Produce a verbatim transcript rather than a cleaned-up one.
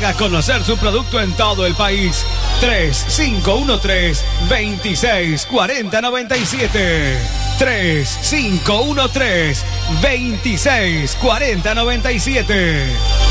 haga conocer su producto en todo el país. tres cinco uno tres, dos seis cuatro cero nueve siete. tres cinco uno tres, dos seis cuatro cero nueve siete.